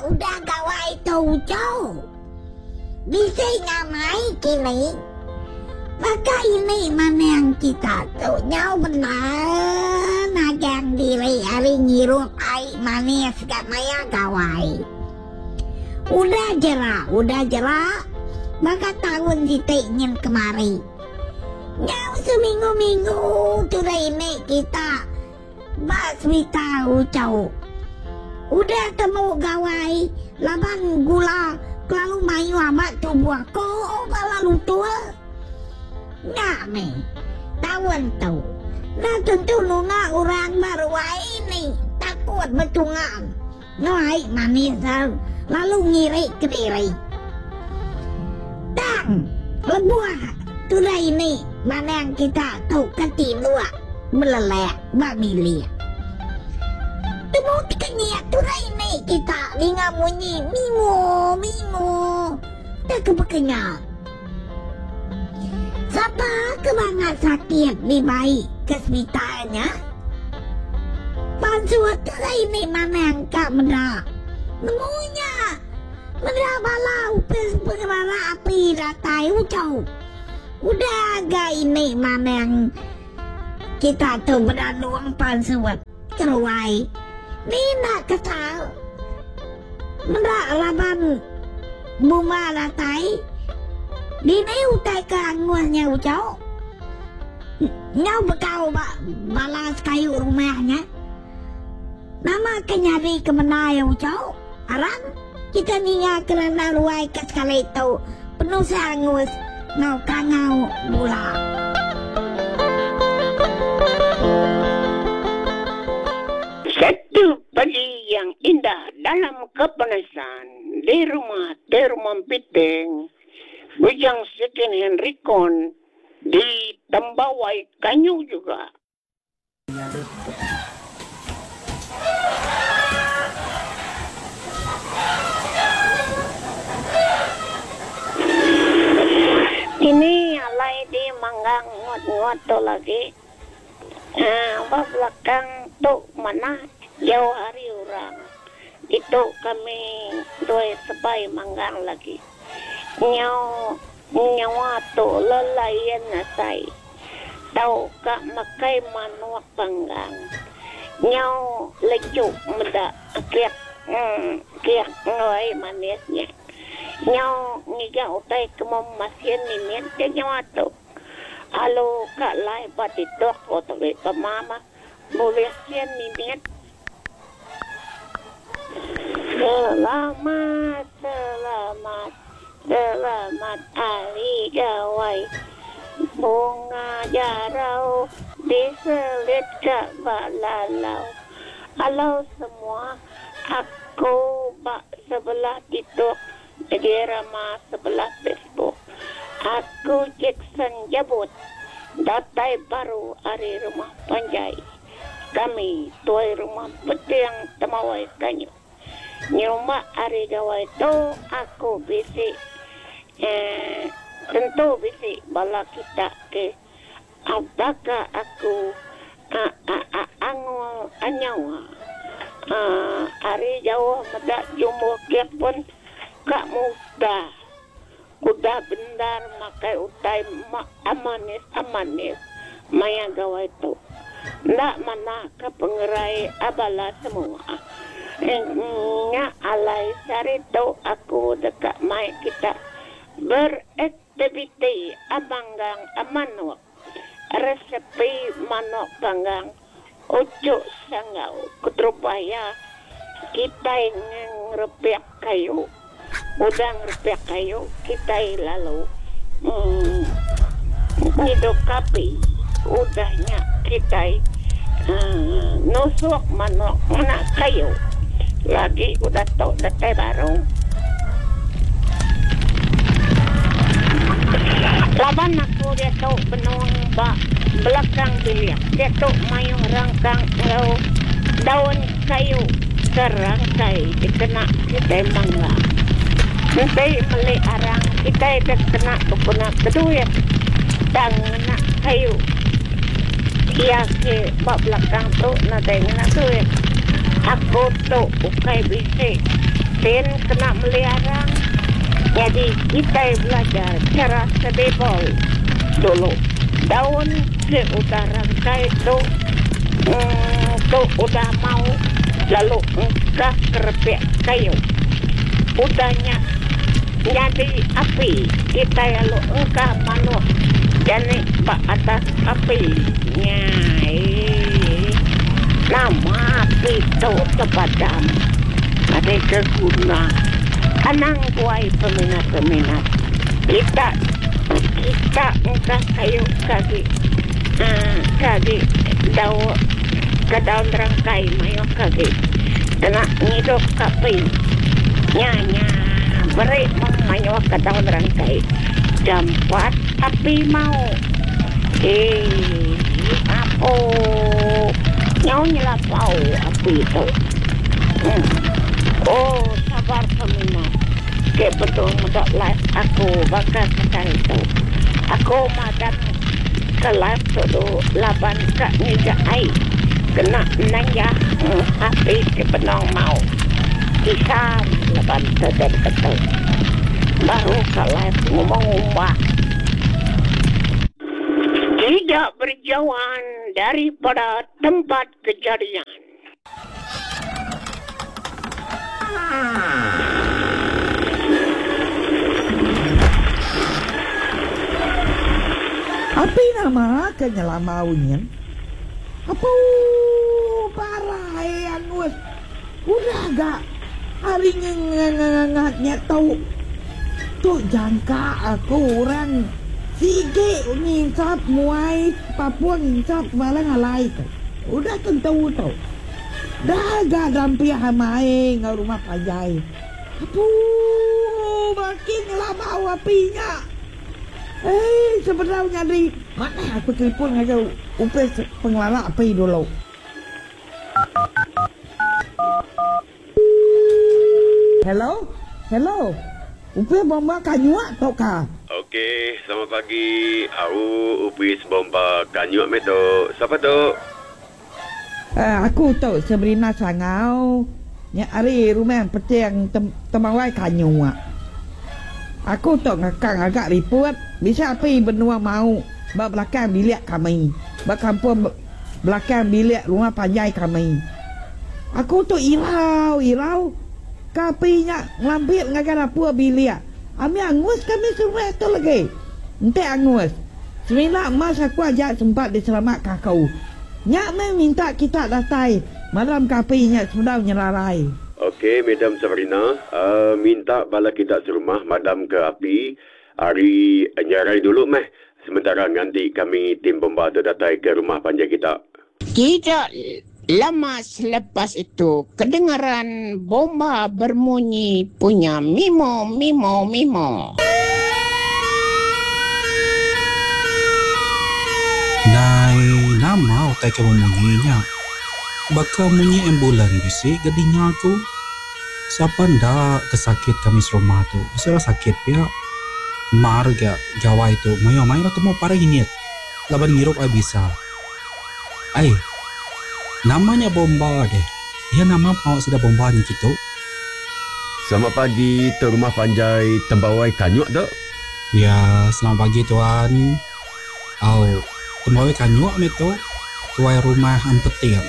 udah gawai tau jauh. Bisa ngamai kini. Maka ini mana yang kita tahu nyaw benar nagang diri hari ngirup ai mana sekat maya gawai. Udah jerak. Maka tahun kita ingin kemari. Nyaw seminggu-minggu tuh ini kita basmi tahu jauh. Udah temu gawai laban gula lalu mayu amat tu buah ko lalu tua. Nggak me, tawan tahu. Nah tentu nuna orang baru ini takut betungan. Noai manis lalu ngirik ke diri. Tang, lebuah tulah ini mana yang kita tahu ketimua meleleh bamilia. Temu kenyat tulah ini kita dengar bunyi mingu. Tak kepekenyat. Siapa kebangat sakit di bayi kesepitannya? Pansuat tulah ini mana yang kak mendak. Nemunya mendak balau pengerara api datai ucau. Udah agak ini mana yang kita tuh berdanuang pansuat ceruai. Ni nak kesal. Mendak laban buma datai. Di ni utai keangguannya ucau. Nyau bekau balas kayu rumahnya. Nama kenyari kemenai ucau. Arang kita ninga kerana ruai ke sekali itu. Penuh seangus ngau kangau bula. Satu pagi yang indah dalam kepanasan di rumah Piteng. Bujang Second Henrikon di Tambawai Kanyu juga. Ini alai di manggang ngot-ngot tu lagi. Belakang tu mana jauh hari orang. Itu kami dua sepai manggang lagi. Nyawa tu lelayan nasai. Tahu kak makai manuak panggang. Nyaw lejuk meda kiak ngoi manisnya. Nyaw ngiga utai kemam masien nimen ke nyawa tu. Alo kak lai pati dok atau pemama boleh sien nimen. Selamat hari gawai. Bunga jarau diselit ke balalau. Halo semua, aku sebelah TikTok, jadi ramah sebelah Facebook. Aku Jackson Jabut, datai baru hari rumah Panjai. Kami tuai rumah Petang Tamawai Kanyu. Nyuma hari gawai tu aku bisik. Tentu bisik bala kita ke apakah aku anyawa hari jauh medak jumbo kiak pun kak muda kuda bendar makai utai amanis maya gawai tu ndak mana ke pengerai abala semua nya alai sari tu aku dekat mai kita beraktiviti abanggang amanok resepi manok panggang ucuk sangau kutrupaya kita ngerepiak kayu udang repiak kayu kita lalu hidup kapi udahnya kita nusuk manok mana kayu lagi udah tau datai baru laban aku dia tahu penuang belakang bilik dia tahu mayung rangkang daun kayu serangkai dikena kita mangga nanti meli arang kita dah kena tukuna kedua dan nak kayu ia ke belakang tu nanti ngena tu aku tu ukai bisik Sen kena melihara. Jadi kita belajar cara sedebol dulu. Daun udah rangkai tu udah mau, lalu engkau kerepek kayu. Udahnya jadi api. Kita lalu engkau manu jadi pak atas api. Nyai nama api tu terpadam. Ada keguna. Anang buai peminat-peminat. Kita engkau kayu kaki daun ke daun rangkai mayo kaki. Kena ngidok kapi. Nya beri mayo ke daun rangkai. Jampat api mau. Apa? Nyau nyelapau api itu. Oh, sabar peminat. Kayak betul mudah live aku bakal sekali itu. Aku madam ke live tu laban kak nija ai. Kena nanya api ke penong mau. Kisah laban terjadi betul. Baru ke live ngomong-ngomong. Tidak berjauhan daripada tempat kejadian. Api nama kenyelamaunya. Apa parah angus. Udah gak hari ngangatnya tahu. Tuh jangka aku orang sige ni sap muai Papua ni sap malang alai tu. Udah tentu tu. Dah gak dampi hamai ngau rumah pajai. Apa makin lama apinya. Sebenarnya di mana aku telefon aja upes pengelola api dulu. Hello. Upes bomba kanyuak tau ka? Okey, selamat pagi. Aku upis bomba kanyuak meto. Siapa tu? Aku tu Sabrina Sangau. Yang hari rumah petang temawai kanyuak. Aku tak ngakang agak report. Bisa api benua mau. Bak belakang bilik kami. Bak kampung belakang bilik rumah panjai kami. Aku tu irau. Kapinya ngelampir ngakan apa bilik. Ami angus kami semua tu lagi. Nanti angus. Semina emas aku ajak sempat diselamatkan kau. Nyak minta kita datai. Malam kapinya sebenarnya nyelarai. Okey, Madam Sabrina. Minta bala kita serumah madam ke api. Hari nyarai dulu meh. Sementara nanti kami tim bomba tu datai ke rumah panjang kita. Tidak lama selepas itu, kedengaran bomba berbunyi punya mimo. Nai nama utai ke memunyinya. Baka munyi ambulan bisi gadinya aku. Siapa ndak kesakit kami serumah tu. Bisa sakit pihak. Marga gawai tu. Mayo ketemu para init. Laban ngirup ay bisa. Ay. Namanya bomba deh. Ya nama mau sudah bomba ni gitu. Selamat pagi, tu rumah panjai Tembawai Kanyuak tak? Ya, selamat pagi tuan. Tembawai Kanyuak meto. Tuai rumah ampeting.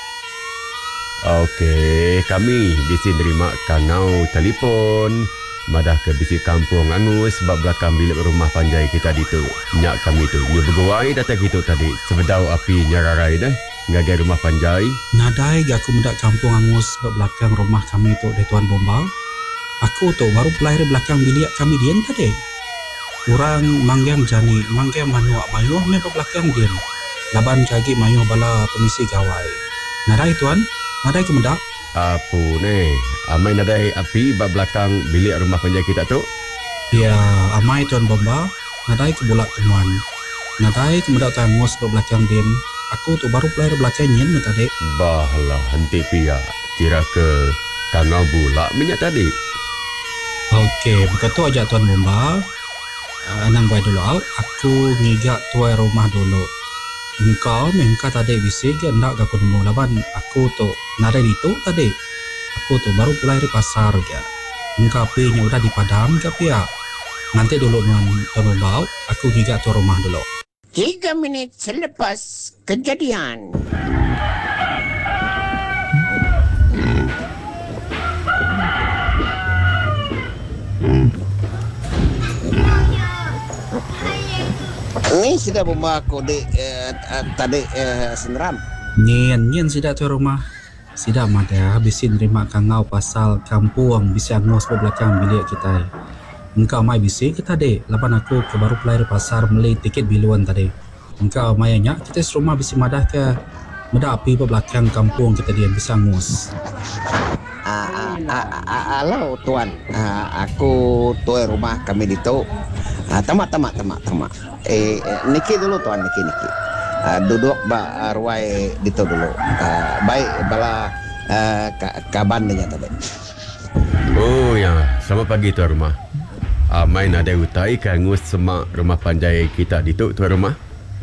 Okey, kami bisi nerima kanau telefon. Madah ke bisi kampung angus sebab belakang bilik rumah panjai kita di tu. Nyak kami tu nyu bergawai datang gitu tadi. Sebedau api nyararai dah. Ngagai rumah panjai. Nadai aku mendak kampung angus sebab belakang rumah kami tu di tuan bomba. Aku tu baru pelahir belakang bilik kami dian tadi. Orang manggang jani, manggang manuak mayuh me belakang dian. Laban kaki mayuh bala pemisi gawai. Nadai tuan, nadai aku mendak. Apa ni? Amai nadai api bab belakang bilik rumah panjai kita tu? Ya, amai tuan bomba. Nadai ke bulak temuan. Nadai ke mendak kangus ke belakang din. Aku tu baru pelahir belakang nyen me tadi. Bahlah henti pia. Kira ke kangau bulak minyak tadi. Okey, begitu aja tuan bomba. Anang buat dulu aku ngigak tuai rumah dulu. Engkau tadi bisik ndak aku nemu laban aku tu nadai itu tadi. aku tuh baru pulang dari pasar ya. Engkau apinya udah dipadam ke pihak. Nanti dulu Tuan Bombau, aku juga tuh rumah dulu. 3 menit selepas kejadian. Ini sudah bomba aku tadi seneram. Nyen sidak tuh rumah. Sidak mada habisin terima kangau pasal kampung bisa ngos ke belakang bilik kita. Engkau mai bisi kita dek. Lapan aku ke baru pelai di pasar beli tiket biluan tadi. Engkau mai nyak kita serumah bisi madah ke madah api ke belakang kampung kita dia bisa ngos. Halo tuan, aku tuai rumah kami di tu. Tamak. Niki dulu tuan, niki. Duduk ruai di tu dulu. Baik bala kaban dia tadi. Oh ya, selamat pagi tuan rumah. Main ada utai kangus semak rumah panjai kita di tu tuan rumah.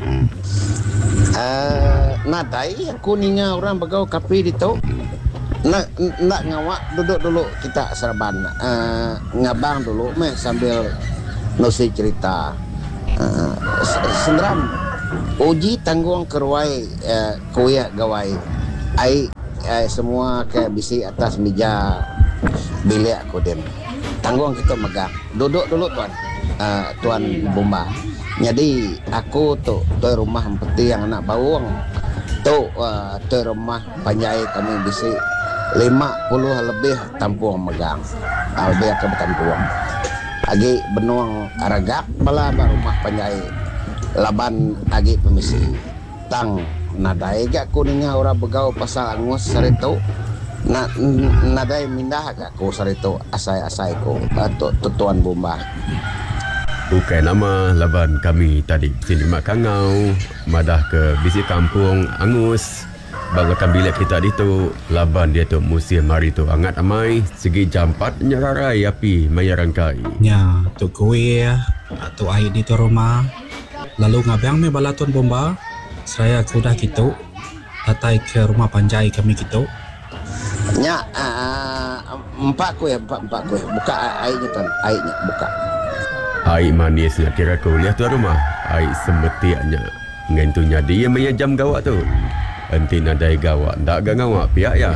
Nadai aku ninga orang begau kapi di tu. Nak ngawak duduk dulu kita serban. Ngabang dulu meh sambil nusi cerita. Senderam uji tanggung keruai kuya gawai. Ai semua ke bisi atas meja bilik aku den. Tanggung kita megang. Duduk dulu tuan. Tuan Bomba. Jadi aku tu rumah peti yang anak bawang. Tu rumah panjai kami bisi 50 lebih tampuang megang. Lebih ke tampuang. Agi benuang aragak bala rumah panjai. Laban agi pemisi. Tang nadai gak kuninga ora begau pasal angus sarito. Nadai mindah gak ku sarito asai ko tuan Bomba. Bukan nama laban kami tadi sini mak kangau madah ke bisi kampung angus. Belakang bilik kita di tu laban dia tu musim hari tu angat amai segi jam 4 nyararai api mayarangkai. Ya, tu kue tu air di tu rumah. Lalu ngabang me bala Tuan Bomba. Saya kuda gitu datai ke rumah panjai kami gitu. Nya empat kue. Buka airnya tuan, airnya buka. Air manis nak kira kau lihat tuan rumah. Air semetiaknya. Ngentunya dia maya jam gawak tu. Enti nadai gawak, ndak gawak pihak ya.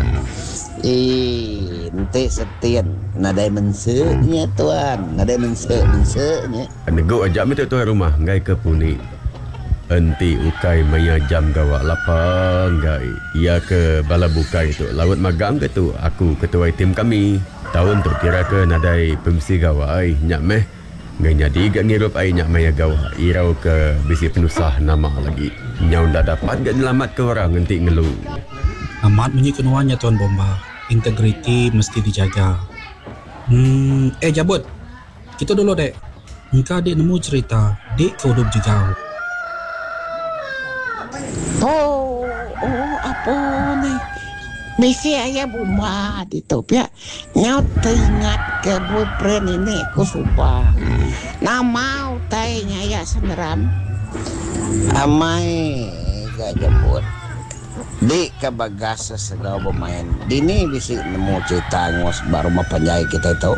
Enti setian nadai mensenya tuan, nadai mensenya. Nego ajak minta tuan rumah ngai ke puni. Enti ukai maya jam gawak lapang gai. Ia ke bala bukai tu. Lawat magang ke tu. Aku ketua tim kami. Tahun tu kira ke nadai pemsi gawak ai nyak meh. Ngai jadi gak ngirup ai nyak maya gawak. Irau ke bisi penusah nama lagi. Nyau ndak dapat gak nyelamat ke orang nanti ngeluh. Amat bunyi kenuannya Tuan Bomba. Integriti mesti dijaga. Jabut. Kita dulu dek. Engkau dek nemu cerita. Dek kau hidup juga. Apa ni? Bisi ayah Bomba di tu pia. Nyau teringat ke boyfriend ini aku sumpah. Nama utainya ya seneram. Amai gak jemput. Di kebagas segala bermain. Dini bisi nemu cerita angus baru rumah panjai kita itu.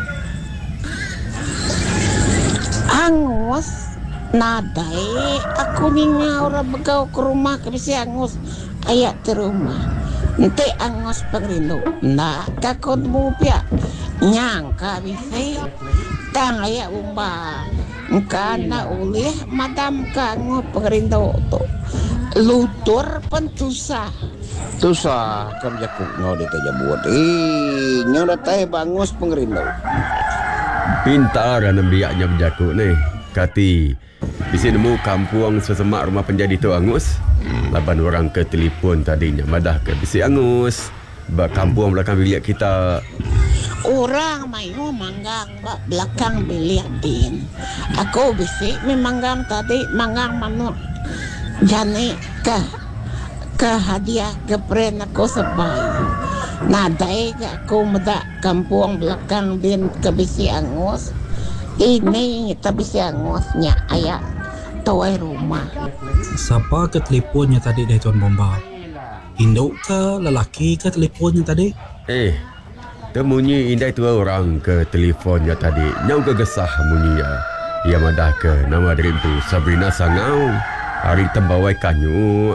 Angus nadai aku ninga orang begau ke rumah ke bisi angus ayat di rumah. Nanti angus pengrindu. Nah kakot mu pia nyangka bisi tang ayat Bomba. Karena oleh madam kangu pengerindu tu lutur pentusah. Tusah kam jakuk ngau di tajabut. Nyau datai bangus pengerindu. Pintar kan biaknya berjakuk ni. Kati bisi nemu kampung sesemak rumah penjadi tu angus. Laban orang ke telefon tadinya madah ke bisi angus. Bak kampung belakang bilik kita. Orang mayu manggang belakang bilik din. Aku bisi memanggang tadi manggang manuk. Jani ke hadiah ke pren aku sebai. Nadai aku medak kampung belakang din ke bisi angus. Ini kita bisi angusnya ayat tuai rumah. Siapa ke teleponnya tadi dari Tuan Bomba? Induk ke lelaki ke teleponnya tadi? Temunyi indai tua orang ke telefonnya tadi. Nyau kegesah munyi ya. Ia madah ke nama diri tu Sabrina Sangau. Hari tembawai kanyu.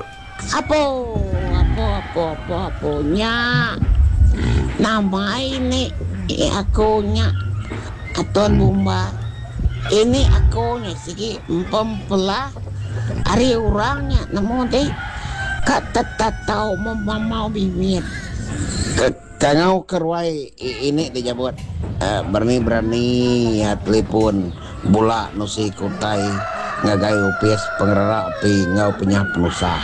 Apa nya. Nama ini aku nya. Tuan Bumba. Ini aku nya sigi pempelah. Hari orangnya namun deh. Kata tak tahu mau bibir. Kangau kerwai ini dia buat berani ya telepon bola nusi kutai ngagai upis pengerara api ngau punya penusah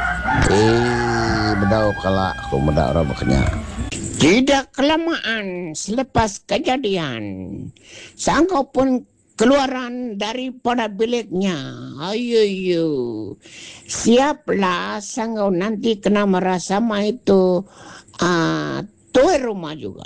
bedau kala aku medak orang bekenya. Tidak kelamaan selepas kejadian Sangkau pun keluaran daripada biliknya. Ayo, siaplah Sangkau nanti kena merasa itu tuan rumah juga.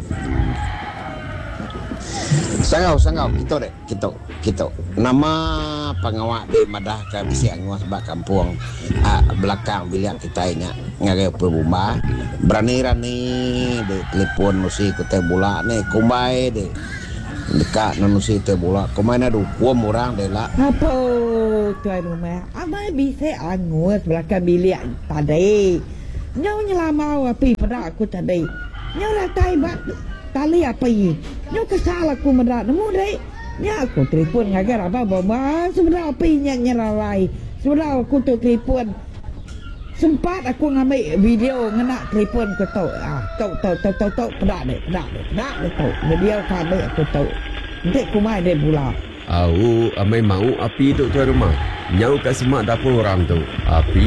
Sangau kita nama pengawak di madah ke bisi angus bak kampung belakang bilik kita nya ngagai perbumba berani-rani di telepon nusi kutai bola ni kumbai de dekat nusi te bola kumai na du kuam orang de la Apa tuan rumah? Amai bisa angus belakang bilik tadi. Nyau nyelamau api pada aku tadi. Nyau ratai bat tali api. Nyau kesal aku medak nemu dek. Nya aku telefon ngagar apa baba sebenarnya api nya nyeralai. Sudah aku tu telefon. Sempat aku ngambil video ngena telefon ke tau. Tau pedak dek tau. Video kami aku tau. Dek ku mai dek pula. Amai mau api tu tuan rumah. Nyau kat semak dapur orang tu. Api